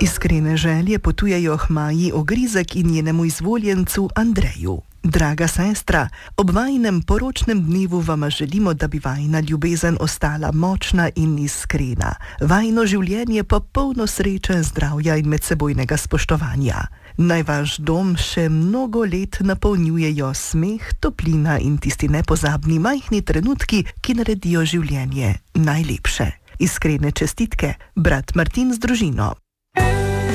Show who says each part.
Speaker 1: Iskrene želje potujejo k Maji Ogrizek in njenemu izvoljencu Andreju. Draga sestra, ob vajinem poročnem dnevu vama želimo, da bi vajina ljubezen ostala močna in iskrena. Vajino življenje pa polno sreče, zdravja in medsebojnega spoštovanja. Naj vaš dom še mnogo let napolnjujejo smeh, toplina in tisti nepozabni majhni trenutki, ki naredijo življenje najlepše. Iskrene čestitke, brat Martin z družino.